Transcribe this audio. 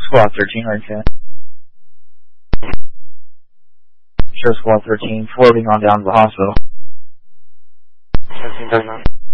Squad 13, right here. Sure, Squad 13, floating on down to the hospital. 1739.